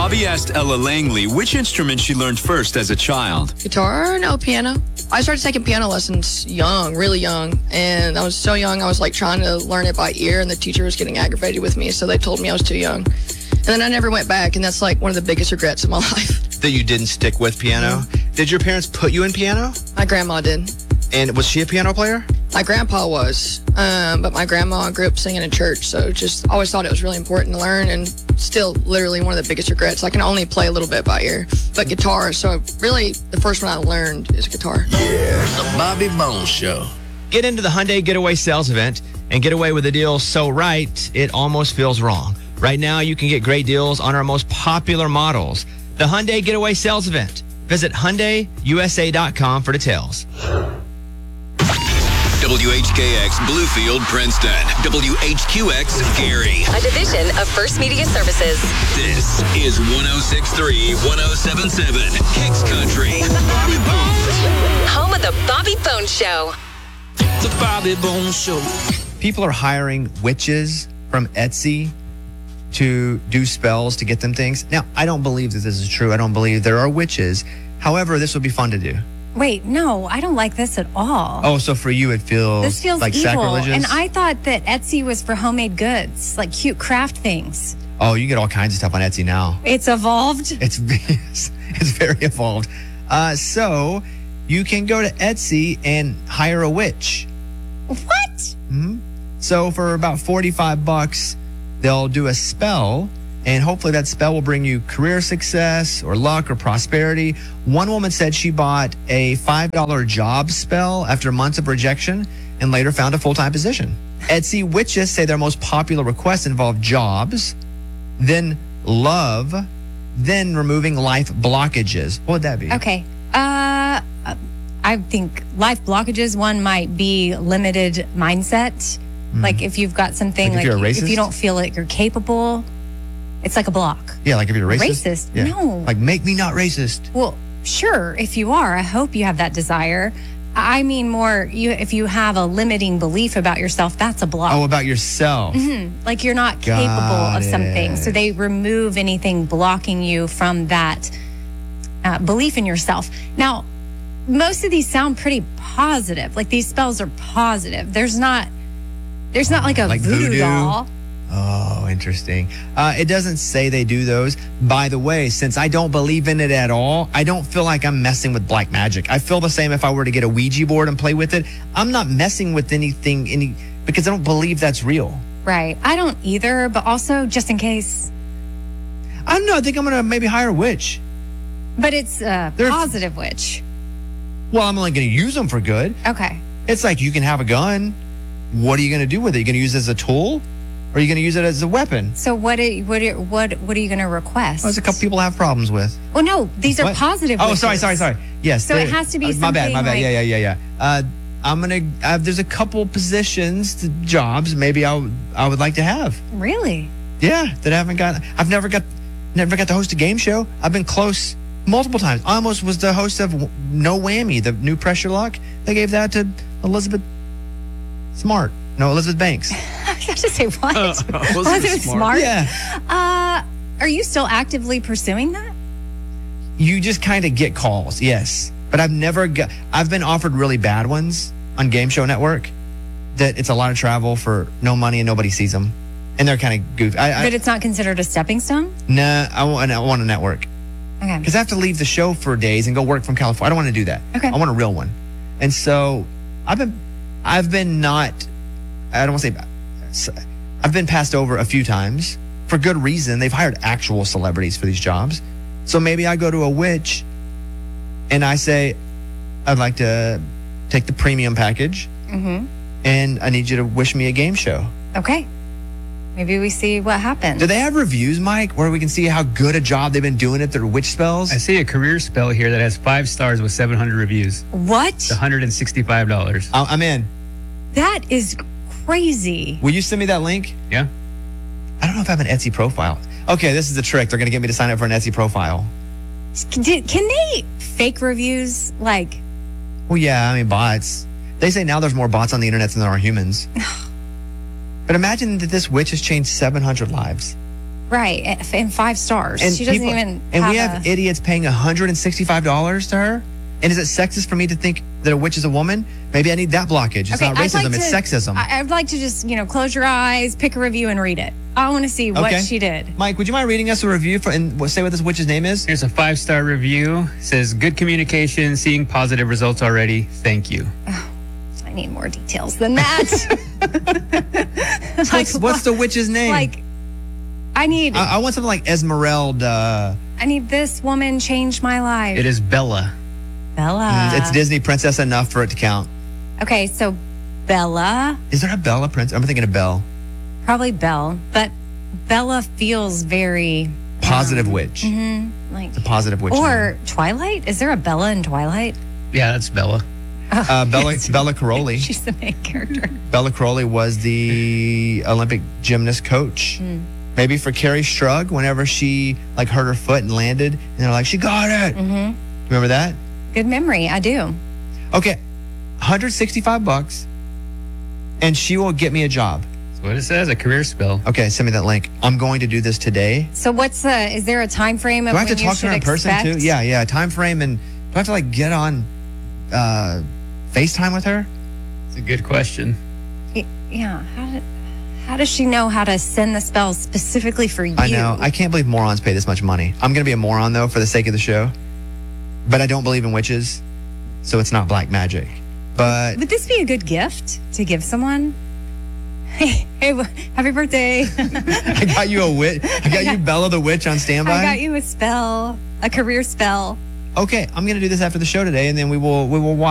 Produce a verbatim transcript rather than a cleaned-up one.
Bobby asked Ella Langley which instrument she learned first as a child. Guitar? No, piano. I started taking piano lessons young, really young. And I was so young, I was like trying to learn it by ear, and the teacher was getting aggravated with me, so they told me I was too young. And then I never went back, and that's like one of the biggest regrets of my life. That you didn't stick with piano? Mm-hmm. Did your parents put you in piano? My grandma did. And was she a piano player? My grandpa was, um, but my grandma grew up singing in church, so just always thought it was really important to learn, and still literally one of the biggest regrets. I can only play a little bit by ear, but guitar, so really the first one I learned is guitar. Yeah, the Bobby Bones Show. Get into the Hyundai Getaway Sales Event and get away with a deal so right, it almost feels wrong. Right now, you can get great deals on our most popular models. The Hyundai Getaway Sales Event. Visit Hyundai U S A dot com for details. W H K X Bluefield, Princeton. W H Q X Gary. A division of First Media Services. This is one oh six point three, one oh seven point seven Kicks Country. The Bobby Bones. Home of the Bobby Bones Show. The Bobby Bones Show. People are hiring witches from Etsy to do spells to get them things. Now, I don't believe that this is true. I don't believe there are witches. However, this would be fun to do. Wait, no, I don't like this at all. Oh, so for you, it feels, this feels like evil. sacrilegious? And I thought that Etsy was for homemade goods, like cute craft things. Oh, you get all kinds of stuff on Etsy now. It's evolved? It's, it's very evolved. Uh, so you can go to Etsy and hire a witch. What? Mm-hmm. So for about forty-five bucks, they'll do a spell, and hopefully that spell will bring you career success or luck or prosperity. One woman said she bought a five dollar job spell after months of rejection and later found a full-time position. Etsy witches say their most popular requests involve jobs, then love, then removing life blockages. What would that be? Okay. Uh, I think life blockages, one might be limited mindset. Mm. Like if you've got something, like, if, like you're if you don't feel like you're capable, it's like a block. Yeah, like if you're racist. Racist? Yeah. No. Like, make me not racist. Well, sure, if you are, I hope you have that desire. I mean more, you if you have a limiting belief about yourself, that's a block. Oh, about yourself. Mm-hmm. Like you're not Got capable of it. something. So they remove anything blocking you from that uh, belief in yourself. Now, most of these sound pretty positive. Like these spells are positive. There's not, there's not like a Like voodoo, voodoo? doll. Oh, interesting. Uh, it doesn't say they do those. By the way, since I don't believe in it at all, I don't feel like I'm messing with black magic. I feel the same if I were to get a Ouija board and play with it. I'm not messing with anything any because I don't believe that's real. Right. I don't either, but also just in case. I don't know. I think I'm going to maybe hire a witch. But it's a There's- positive witch. Well, I'm only going to use them for good. Okay. It's like you can have a gun. What are you going to do with it? Are you going to use it as a tool? Or are you going to use it as a weapon? So what are, what are, what what are you going to request? Oh, there's a couple people have problems with. Well, no, these are What? positive Oh, wishes. sorry, sorry, sorry. Yes. So it there- has to be uh, My bad, my something bad. like- Yeah, yeah, yeah, yeah. Uh, I'm going to, uh, there's a couple positions, to jobs maybe I, w- I would like to have. Really? Yeah, that I haven't got. I've never got, never got to host a game show. I've been close multiple times. I almost was the host of No Whammy, the new Pressure Lock. They gave that to Elizabeth Smart. No, Elizabeth Banks. I was about to say, what? Uh, Was Elizabeth it Smart. smart? Yeah. Uh, are you still actively pursuing that? You just kind of get calls, yes. But I've never got, I've been offered really bad ones on Game Show Network that it's a lot of travel for no money and nobody sees them. And they're kind of goofy. I, I, But it's not considered a stepping stone? nah, I want, I want a network. Okay. Because I have to leave the show for days and go work from California. I don't want to do that. Okay. I want a real one. And so I've been, I've been not, I don't want to say, I've been passed over a few times for good reason. They've hired actual celebrities for these jobs. So maybe I go to a witch and I say, I'd like to take the premium package Mm-hmm. and I need you to wish me a game show. Okay. Maybe we see what happens. Do they have reviews, Mike, where we can see how good a job they've been doing at their witch spells? I see a career spell here that has five stars with seven hundred reviews. What? It's one hundred sixty-five dollars. I- I'm in. That is crazy. Will you send me that link? Yeah. I don't know if I have an Etsy profile. Okay, this is the trick. They're going to get me to sign up for an Etsy profile. Can, can they fake reviews? Like, Well, yeah, I mean, bots. They say now there's more bots on the internet than there are humans. But imagine that this witch has changed seven hundred lives. Right, and- and five stars. And she doesn't people- even. And we have have a- idiots paying one hundred sixty-five dollars to her. And is it sexist for me to think that a witch is a woman? Maybe I need that blockage. It's not I'd racism, like it's to- sexism. I, I'd like to just, you know, close your eyes, pick a review, and read it. I want to see what Okay. she did. Mike, would you mind reading us a review for and what- say what this witch's name is? Here's a five star review. It says good communication, seeing positive results already. Thank you. I need more details than that. like, What's, what's the witch's name? like, I need, I, I want something like Esmeralda. I need this woman changed my life. It is Bella. Bella. it's Disney princess enough for it to count. Okay, so Bella, Is there a Bella princess? I'm thinking of Belle. probably Belle, but Bella feels very Positive witch. like. A positive witch. Or Twilight? Is there a Bella in Twilight? Yeah, that's Bella. uh, Bella Bella Caroli. She's the main character. Bella Caroli was the Olympic gymnast coach. Hmm. Maybe for Carrie Strug, whenever she like hurt her foot and landed, and they're like, she got it. Mm-hmm. Remember that? Good memory, I do. Okay, one hundred sixty-five bucks, and she will get me a job. That's what it says, a career spell. Okay, send me that link. I'm going to do this today. So what's the, is there a time frame of Do I have when to you talk to her should in person expect? too? Yeah, yeah. Time frame, and do I have to like get on uh, FaceTime with her? It's a good question. Yeah, how, did, how does she know how to send the spells specifically for you? I know. I can't believe morons pay this much money. I'm going to be a moron though for the sake of the show, but I don't believe in witches, so it's not black magic. But Would this be a good gift to give someone? Hey, hey, w- happy birthday. I got you a witch. I got you Bella the witch on standby. I got you a spell, a career spell. Okay, I'm going to do this after the show today, and then we will we will watch.